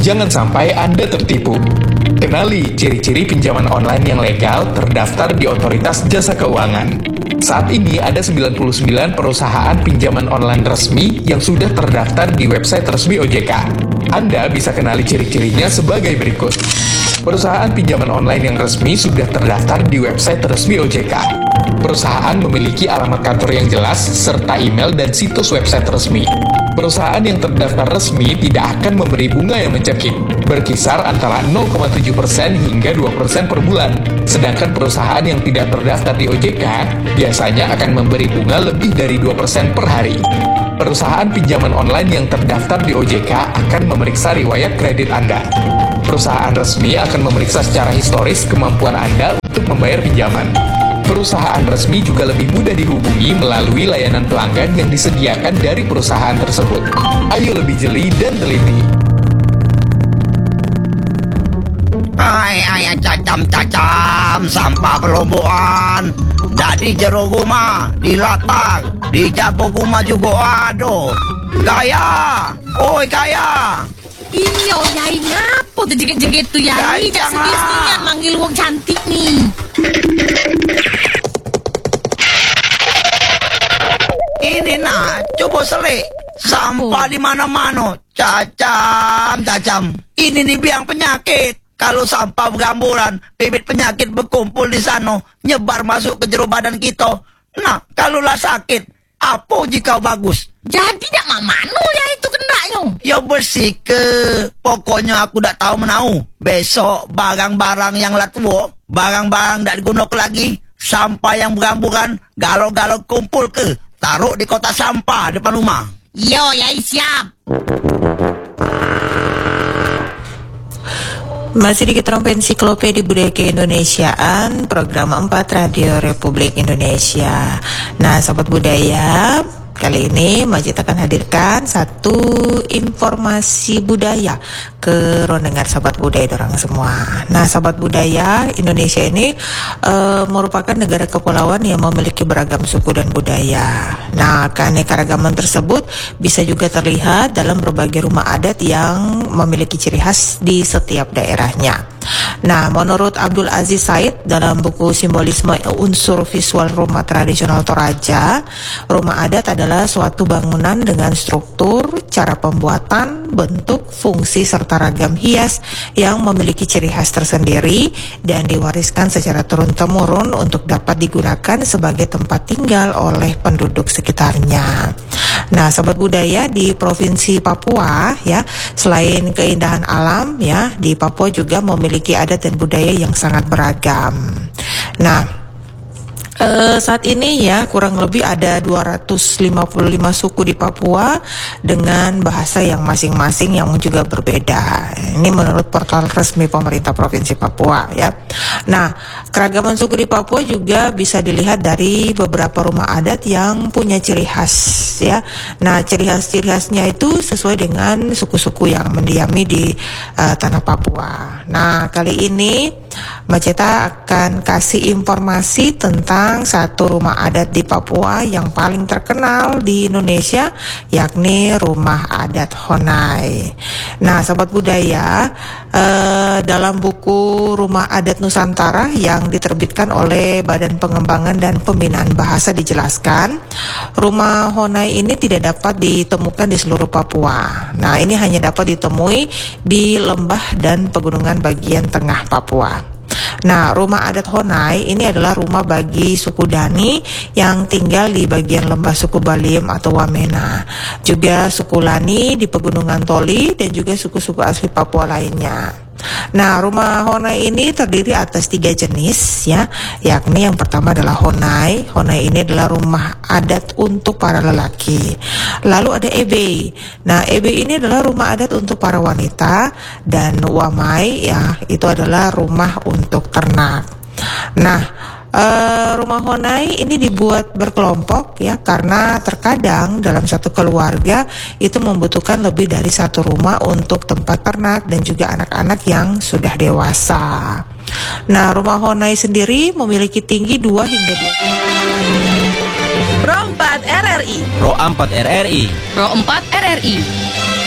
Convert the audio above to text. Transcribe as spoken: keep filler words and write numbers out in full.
Jangan sampai Anda tertipu. Kenali ciri-ciri pinjaman online yang legal terdaftar di Otoritas Jasa Keuangan. Saat ini ada sembilan puluh sembilan perusahaan pinjaman online resmi yang sudah terdaftar di website resmi O J K. Anda bisa kenali ciri-cirinya sebagai berikut. Perusahaan pinjaman online yang resmi sudah terdaftar di website resmi O J K. Perusahaan memiliki alamat kantor yang jelas serta email dan situs website resmi. Perusahaan yang terdaftar resmi tidak akan memberi bunga yang mencekik, berkisar antara nol koma tujuh persen hingga dua persen per bulan. Sedangkan perusahaan yang tidak terdaftar di O J K biasanya akan memberi bunga lebih dari dua persen per hari. Perusahaan pinjaman online yang terdaftar di O J K akan memeriksa riwayat kredit Anda. Perusahaan resmi akan memeriksa secara historis kemampuan Anda untuk membayar pinjaman. Perusahaan resmi juga lebih mudah dihubungi melalui layanan pelanggan yang disediakan dari perusahaan tersebut. Ayo lebih jeli dan teliti. Hai, ayah cacam-cacam, sampah kelombokan. Dari jero guma, dilatang, di japo guma juga aduh. Kaya, oi kaya. Iya, Yai, ngapa tuh jeget-jeget tuh, Yai? Yai, Jangan sedih-sedihan manggil wong cantik nih. Ini nah, coba selik. Sampah di mana-mana, cacam, cacam. Ini nih biang penyakit. Kalau sampah bergamburan, bibit penyakit berkumpul di sana, nyebar masuk ke jero badan kita. Nah, kalau lah sakit, apa jika bagus? Jadi dak mamanu ya itu kendaknya. Ya bersih ke. Pokoknya aku dak tahu menau. Besok barang-barang yang lah tua, barang-barang dak digunakan lagi, sampah yang bergamburan, galau-galau kumpul ke. Taruh di kotak sampah depan rumah. Yo, Yai siap. Masih di Keterampilan Ensiklopedia Budaya Keindonesiaan, program empat Radio Republik Indonesia. Nah, Sobat Budaya, kali ini Majid akan hadirkan satu informasi budaya ke rondengar Sobat Budaya dorang semua. Nah, Sobat Budaya, Indonesia ini uh, merupakan negara kepulauan yang memiliki beragam suku dan budaya. Nah, keanekaragaman tersebut bisa juga terlihat dalam berbagai rumah adat yang memiliki ciri khas di setiap daerahnya. Nah, menurut Abdul Aziz Said dalam buku Simbolisme Unsur Visual Rumah Tradisional Toraja, rumah adat adalah suatu bangunan dengan struktur, cara pembuatan, bentuk, fungsi, serta ragam hias yang memiliki ciri khas tersendiri dan diwariskan secara turun-temurun untuk dapat digunakan sebagai tempat tinggal oleh penduduk sekitarnya. Nah, Sobat Budaya, di Provinsi Papua ya, selain keindahan alam ya, di Papua juga memiliki adat dan budaya yang sangat beragam. Nah, Uh, saat ini ya kurang lebih ada dua ratus lima puluh lima suku di Papua dengan bahasa yang masing-masing yang juga berbeda. Ini menurut portal resmi pemerintah Provinsi Papua ya. Nah, keragaman suku di Papua juga bisa dilihat dari beberapa rumah adat yang punya ciri khas ya. Nah, ciri khas-ciri khasnya itu sesuai dengan suku-suku yang mendiami di uh, tanah Papua. Nah, kali ini Maceta akan kasih informasi tentang satu rumah adat di Papua yang paling terkenal di Indonesia, yakni rumah adat Honai. Nah, Sobat Budaya, eh, dalam buku Rumah Adat Nusantara yang diterbitkan oleh Badan Pengembangan dan Pembinaan Bahasa dijelaskan, rumah Honai ini tidak dapat ditemukan di seluruh Papua. Nah, ini hanya dapat ditemui di lembah dan pegunungan bagian tengah Papua. Nah, rumah adat Honai ini adalah rumah bagi suku Dani yang tinggal di bagian lembah suku Baliem atau Wamena, juga suku Lani di pegunungan Toli, dan juga suku-suku asli Papua lainnya. Nah, rumah Honai ini terdiri atas tiga jenis ya, yakni yang pertama adalah Honai. Honai ini adalah rumah adat untuk para lelaki. Lalu ada Ebe. Nah, Ebe ini adalah rumah adat untuk para wanita, dan Wamai ya, itu adalah rumah untuk ternak. Nah, Uh, rumah Honai ini dibuat berkelompok ya, karena terkadang dalam satu keluarga itu membutuhkan lebih dari satu rumah untuk tempat ternak dan juga anak-anak yang sudah dewasa. Nah, rumah Honai sendiri memiliki tinggi dua hingga dua. Pro empat R R I. Pro empat R R I. Pro empat R R I.